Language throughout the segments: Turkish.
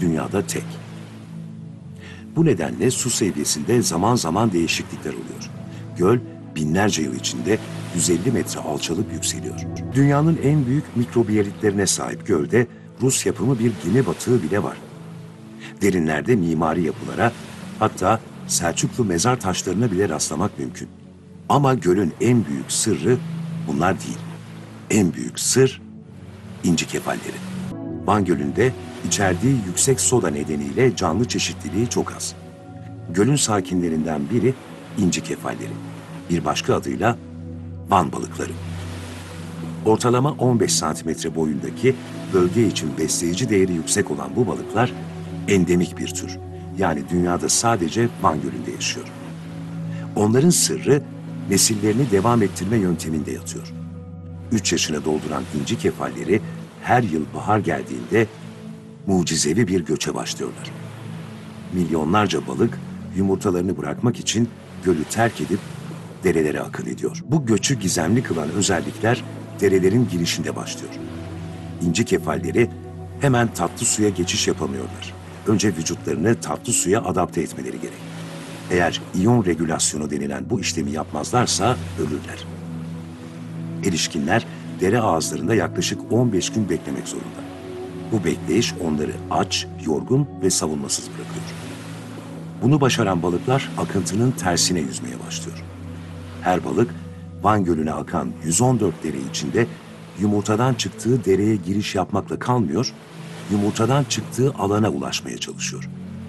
dünyada tek. Bu nedenle su seviyesinde zaman zaman değişiklikler oluyor. Göl binlerce yıl içinde 150 metre alçalıp yükseliyor. Dünyanın en büyük mikrobiyalitlerine sahip gölde Rus yapımı bir gemi batığı bile var. Derinlerde mimari yapılara, hatta Selçuklu mezar taşlarına bile rastlamak mümkün. Ama gölün en büyük sırrı bunlar değil. En büyük sır inci kefalleri. Van Gölü'nde içerdiği yüksek soda nedeniyle canlı çeşitliliği çok az. Gölün sakinlerinden biri inci kefalleri. Bir başka adıyla Van balıkları. Ortalama 15 santimetre boyundaki, bölge için besleyici değeri yüksek olan bu balıklar endemik bir tür. Yani dünyada sadece Van Gölü'nde yaşıyor. Onların sırrı nesillerini devam ettirme yönteminde yatıyor. 3 yaşına dolduran inci kefalleri her yıl bahar geldiğinde mucizevi bir göçe başlıyorlar. Milyonlarca balık yumurtalarını bırakmak için gölü terk edip derelere akın ediyor. Bu göçü gizemli kılan özellikler derelerin girişinde başlıyor. İnci kefalleri hemen tatlı suya geçiş yapamıyorlar. Önce vücutlarını tatlı suya adapte etmeleri gerek. Eğer iyon regülasyonu denilen bu işlemi yapmazlarsa ölürler. Erişkinler dere ağızlarında yaklaşık 15 gün beklemek zorunda. Bu bekleyiş onları aç, yorgun ve savunmasız bırakıyor. Bunu başaran balıklar akıntının tersine yüzmeye başlıyor. Her balık Van Gölü'ne akan 114 dere içinde yumurtadan çıktığı dereye giriş yapmakla kalmıyor, yumurtadan çıktığı alana ulaşmaya çalışıyor.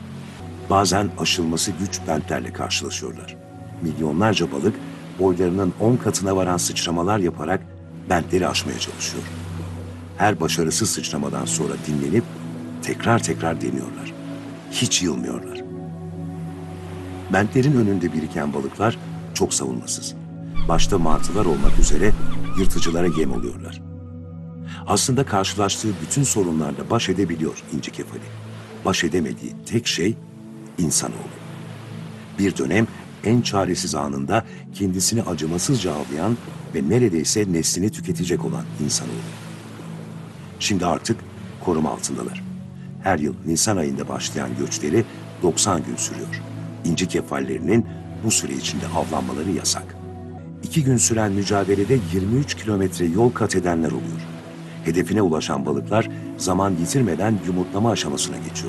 Bazen aşılması güç bentlerle karşılaşıyorlar. Milyonlarca balık boylarının 10 katına varan sıçramalar yaparak bentleri aşmaya çalışıyor. Her başarısız sıçramadan sonra dinlenip tekrar deniyorlar. Hiç yılmıyorlar. Bentlerin önünde biriken balıklar çok savunmasız. Başta martılar olmak üzere yırtıcılara yem oluyorlar. Aslında karşılaştığı bütün sorunlarla baş edebiliyor inci kefali. Baş edemediği tek şey insanoğlu. Bir dönem en çaresiz anında kendisini acımasızca avlayan ve neredeyse neslini tüketecek olan insanoğlu. Şimdi artık koruma altındalar. Her yıl Nisan ayında başlayan göçleri 90 gün sürüyor. İnci kefallerinin bu süre içinde avlanmaları yasak. 2 gün süren mücadelede 23 kilometre yol kat edenler oluyor. Hedefine ulaşan balıklar zaman yitirmeden yumurtlama aşamasına geçiyor.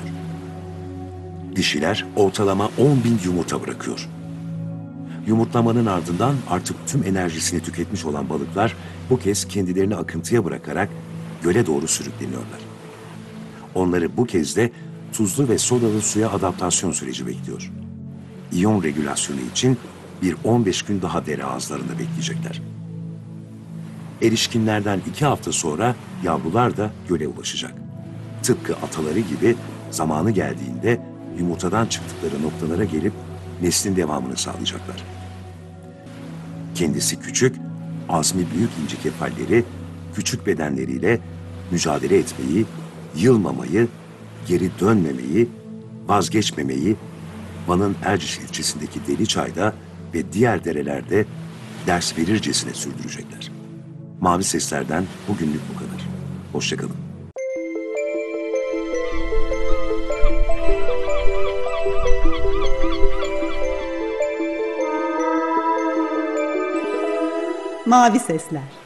Dişiler ortalama 10.000 yumurta bırakıyor. Yumurtlamanın ardından artık tüm enerjisini tüketmiş olan balıklar bu kez kendilerini akıntıya bırakarak göle doğru sürükleniyorlar. Onları bu kez de tuzlu ve sodalı suya adaptasyon süreci bekliyor. İyon regülasyonu için bir 15 gün daha dere ağızlarında bekleyecekler. Erişkinlerden 2 hafta sonra yavrular da göle ulaşacak. Tıpkı ataları gibi zamanı geldiğinde yumurtadan çıktıkları noktalara gelip neslin devamını sağlayacaklar. Kendisi küçük, azmi büyük inci kefalleri küçük bedenleriyle mücadele etmeyi, yılmamayı, geri dönmemeyi, vazgeçmemeyi Van'ın Erciş ilçesindeki Deliçay'da ve diğer derelerde ders verircesine sürdürecekler. Mavi Sesler'den bugünlük bu kadar. Hoşça kalın. Mavi Sesler.